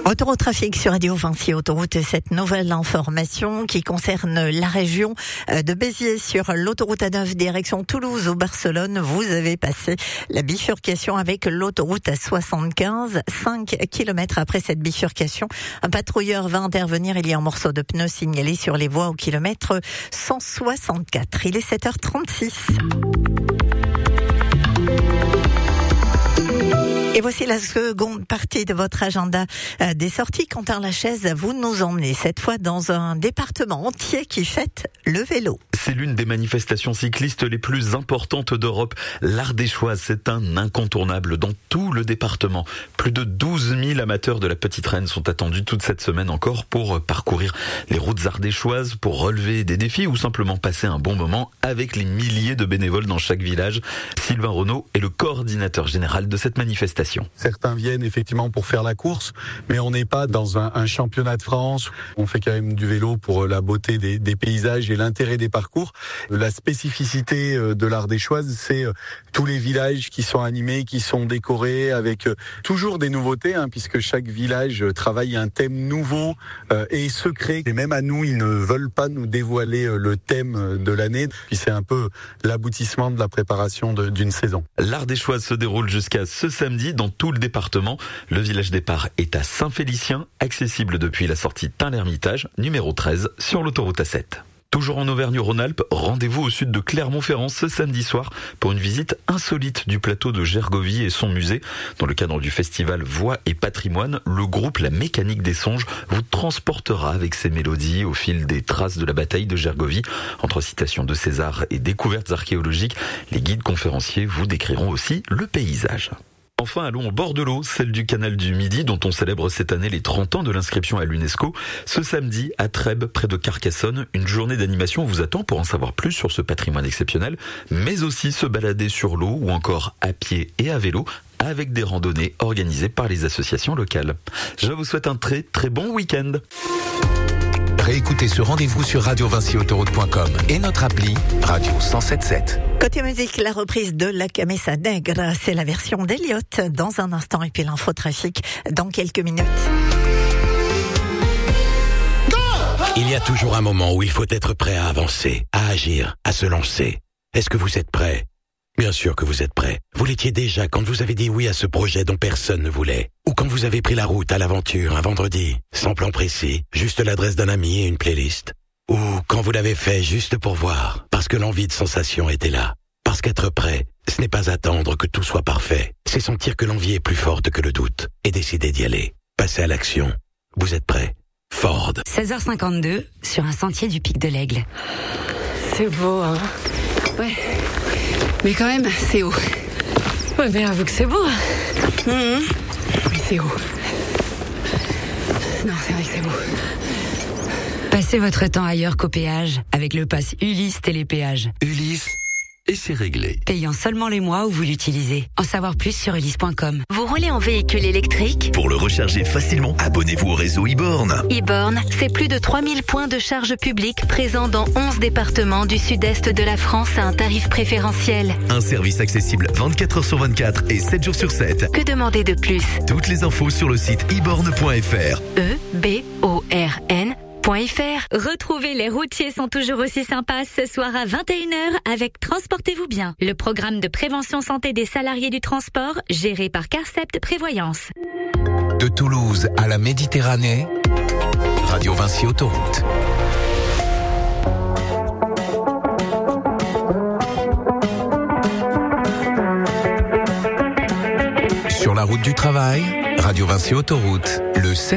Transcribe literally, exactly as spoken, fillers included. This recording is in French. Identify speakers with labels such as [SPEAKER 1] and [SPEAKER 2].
[SPEAKER 1] Retour au trafic sur Radio Vinci Autoroute, cette nouvelle information qui concerne la région de Béziers sur l'autoroute A neuf direction Toulouse ou Barcelone. Vous avez passé la bifurcation avec l'autoroute A soixante-quinze. cinq kilomètres après cette bifurcation, un patrouilleur va intervenir. Il y a un morceau de pneu signalé sur les voies au kilomètre cent soixante-quatre. Il est sept heures trente-six. Et voici la seconde partie de votre agenda euh, des sorties. Quentin Lachaise, vous nous emmenez cette fois dans un département entier qui fête le vélo.
[SPEAKER 2] C'est l'une des manifestations cyclistes les plus importantes d'Europe. L'Ardéchoise, c'est un incontournable dans tout le département. Plus de douze mille amateurs de la Petite Reine sont attendus toute cette semaine encore pour parcourir les routes ardéchoises, pour relever des défis ou simplement passer un bon moment avec les milliers de bénévoles dans chaque village. Sylvain Renaud est le coordinateur général de cette manifestation.
[SPEAKER 3] Certains viennent effectivement pour faire la course, mais on n'est pas dans un, un championnat de France. On fait quand même du vélo pour la beauté des, des paysages et l'intérêt des parcours. La spécificité de l'Ardéchoise, c'est tous les villages qui sont animés, qui sont décorés avec toujours des nouveautés, hein, puisque chaque village travaille un thème nouveau euh, et secret. Et même à nous, ils ne veulent pas nous dévoiler le thème de l'année. Puis c'est un peu l'aboutissement de la préparation de, d'une saison.
[SPEAKER 2] L'Ardéchoise se déroule jusqu'à ce samedi dans tout le département. Le village départ est à Saint-Félicien, accessible depuis la sortie Tain-l'Hermitage, numéro treize, sur l'autoroute A sept. Toujours en Auvergne-Rhône-Alpes, rendez-vous au sud de Clermont-Ferrand ce samedi soir pour une visite insolite du plateau de Gergovie et son musée. Dans le cadre du festival Voix et Patrimoine, le groupe La Mécanique des Songes vous transportera avec ses mélodies au fil des traces de la bataille de Gergovie. Entre citations de César et découvertes archéologiques, les guides conférenciers vous décriront aussi le paysage. Enfin, allons au bord de l'eau, celle du canal du Midi, dont on célèbre cette année les trente ans de l'inscription à l'UNESCO. Ce samedi, à Trèbes, près de Carcassonne, une journée d'animation vous attend pour en savoir plus sur ce patrimoine exceptionnel, mais aussi se balader sur l'eau ou encore à pied et à vélo, avec des randonnées organisées par les associations locales. Je vous souhaite un très très bon week-end.
[SPEAKER 4] Réécoutez ce rendez-vous sur radio vinci autoroute point com et notre appli Radio cent sept sept.
[SPEAKER 1] Côté musique, la reprise de La Camisa Negra, c'est la version d'Elliott dans un instant et puis l'infotrafic dans quelques minutes.
[SPEAKER 5] Il y a toujours un moment où il faut être prêt à avancer, à agir, à se lancer. Est-ce que vous êtes prêt ? Bien sûr que vous êtes prêt. Vous l'étiez déjà quand vous avez dit oui à ce projet dont personne ne voulait. Ou quand vous avez pris la route à l'aventure un vendredi, sans plan précis, juste l'adresse d'un ami et une playlist. Ou quand vous l'avez fait juste pour voir, parce que l'envie de sensation était là. Parce qu'être prêt, ce n'est pas attendre que tout soit parfait. C'est sentir que l'envie est plus forte que le doute et décider d'y aller. Passer à l'action. Vous êtes prêt ? Ford.
[SPEAKER 6] seize heures cinquante-deux, sur un sentier du Pic de l'Aigle.
[SPEAKER 7] C'est beau, hein ? Ouais. Mais quand même, c'est haut.
[SPEAKER 6] Ouais, mais avoue que c'est beau.
[SPEAKER 7] Mmh. Mais c'est haut. Non, c'est vrai que c'est beau.
[SPEAKER 6] Passez votre temps ailleurs qu'au péage avec le pass Ulysse Télépéage.
[SPEAKER 5] Ulysse, et c'est réglé.
[SPEAKER 6] Payant seulement les mois où vous l'utilisez. En savoir plus sur ulysse point com.
[SPEAKER 8] Vous roulez en véhicule électrique ?
[SPEAKER 9] Pour le recharger facilement, abonnez-vous au réseau e-borne.
[SPEAKER 8] e-borne, c'est plus de trois mille points de charge publique présents dans onze départements du sud-est de la France à un tarif préférentiel.
[SPEAKER 9] Un service accessible vingt-quatre heures sur vingt-quatre et sept jours sur sept.
[SPEAKER 8] Que demander de plus ?
[SPEAKER 9] Toutes les infos sur le site e borne point f r.
[SPEAKER 8] E B O R N
[SPEAKER 10] Retrouvez Les routiers sont toujours aussi sympas ce soir à vingt et une heures avec Transportez-vous bien, le programme de prévention santé des salariés du transport géré par Carcept Prévoyance.
[SPEAKER 4] De Toulouse à la Méditerranée, Radio Vinci Autoroute. Sur la route du travail, Radio Vinci Autoroute, le sept